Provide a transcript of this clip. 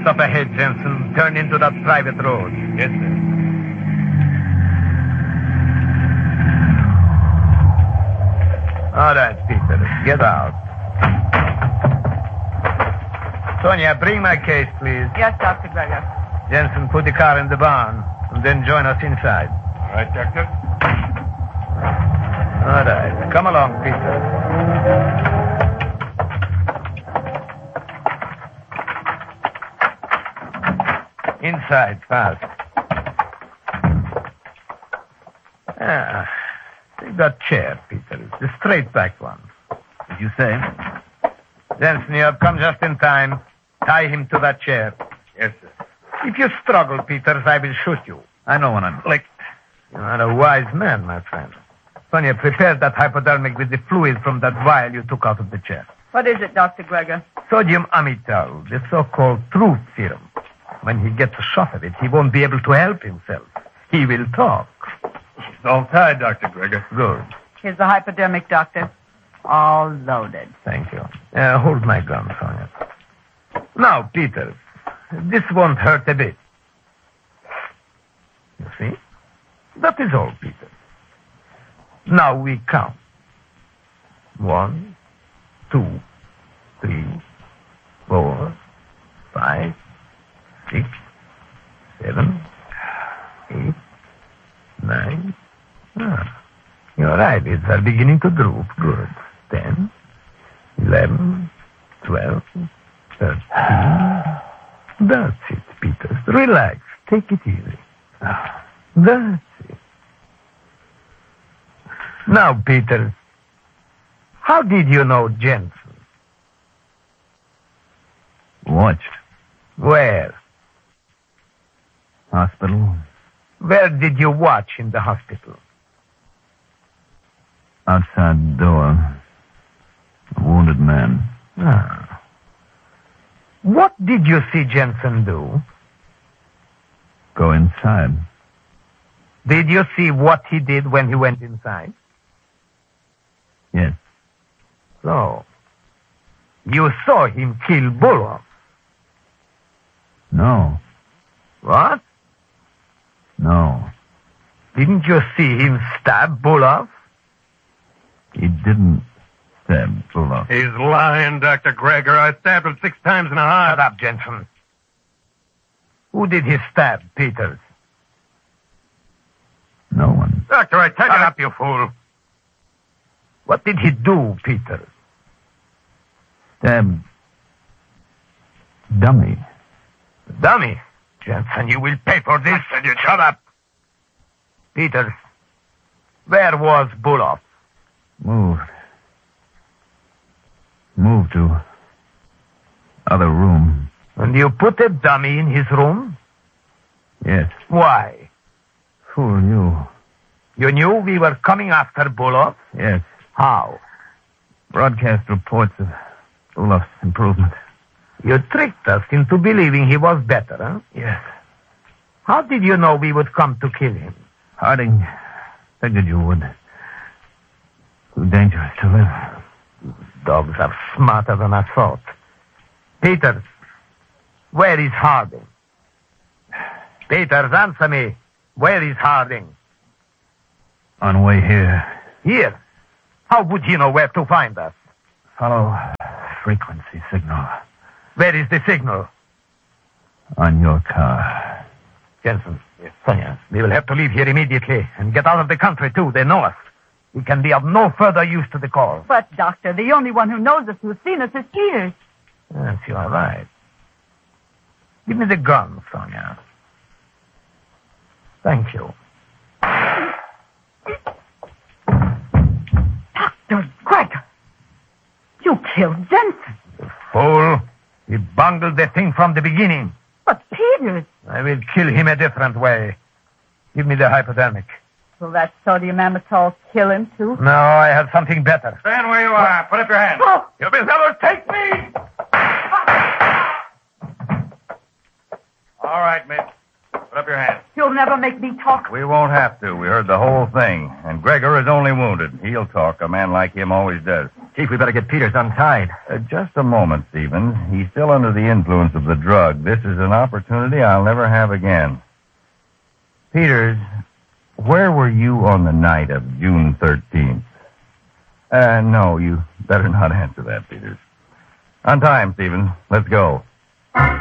Just up ahead, Jensen. Turn into that private road. Yes, sir. All right, Peter. Get out. Sonia, bring my case, please. Yes, Dr. Gregor. Jensen, put the car in the barn, and then join us inside. All right, Doctor. All right. Come along, Peter. Inside, fast. Take that chair, Peter. It's the straight-back one. Did you say? Jensen, you have come just in time. Tie him to that chair. Yes, sir. If you struggle, Peters, I will shoot you. I know when I'm licked. You are a wise man, my friend. Sonia, prepare that hypodermic with the fluid from that vial you took out of the chair. What is it, Dr. Gregor? Sodium amytal, the so-called truth serum. When he gets a shot of it, he won't be able to help himself. He will talk. It's all tied, Dr. Gregor. Good. Here's the hypodermic, Doctor. All loaded. Thank you. Hold my gun, Sonia. Now, Peters, this won't hurt a bit. You see? That is all, Peters. Now we count. 1, 2, 3, 4, 5, 6, 7, 8, 9. Your eyelids are beginning to droop. Good. 10, 11, 12, 13. That's it, Peters. Relax. Take it easy. That's it. Now, Peters, how did you know Jensen? Watched. Where? Hospital. Where did you watch in the hospital? Outside door. A wounded man. Ah. What did you see Jensen do? Go inside. Did you see what he did when he went inside? Yes. So, you saw him kill Bullock? No. What? No. Didn't you see him stab Bullock? He didn't stab Bullock. He's lying, Dr. Gregor. I stabbed him 6 times in the heart. Shut up, Jensen. Who did he stab, Peters? No one. Doctor, I tell you... Shut up, you fool. What did he do, Peters? Stabbed Dummy. Dummy. Jensen, you will pay for this. And you shut up. Peters, where was Bullock? Moved to other room. And you put a dummy in his room? Yes. Why? Who are you? You knew we were coming after Bullock? Yes. How? Broadcast reports of Bullock's improvement. You tricked us into believing he was better, huh? Yes. How did you know we would come to kill him? Harding figured you would. Too dangerous to live. Dogs are smarter than I thought. Peters, where is Harding? Peters, answer me. Where is Harding? On way here. Here? How would he know where to find us? Follow frequency signal. Where is the signal? On your car. Jensen. Yes. Sonia, we will have to leave here immediately and get out of the country, too. They know us. We can be of no further use to the cause. But, Doctor, the only one who knows us, who's seen us, is Peters. Yes, you are right. Give me the gun, Sonia. Thank you. Dr. Gregor, you killed Jensen. You fool. He bungled the thing from the beginning. But Peters... I will kill him a different way. Give me the hypodermic. Will that sodium amytal kill him, too? No, I have something better. Stand where you are. Put up your hands. Oh! You fellows, take me! All right, miss. Put up your hands. You'll never make me talk. We won't have to. We heard the whole thing. And Gregor is only wounded. He'll talk. A man like him always does. Chief, we better get Peters untied. Just a moment, Stevens. He's still under the influence of the drug. This is an opportunity I'll never have again. Peters, where were you on the night of June 13th? No, you better not answer that, Peters. On time, Stevens. Let's go.